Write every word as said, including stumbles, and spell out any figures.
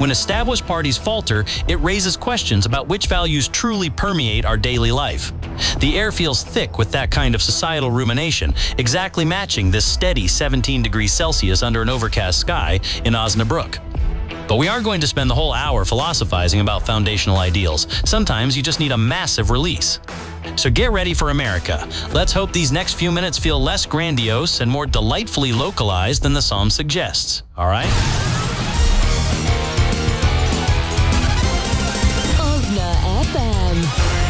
When established parties falter, it raises questions about which values truly permeate our daily life. The air feels thick with that kind of societal rumination, exactly matching this steady seventeen degrees Celsius under an overcast sky in Osnabrück. But we aren't going to spend the whole hour philosophizing about foundational ideals. Sometimes you just need a massive release. So get ready for America. Let's hope these next few minutes feel less grandiose and more delightfully localized than the psalm suggests. All right?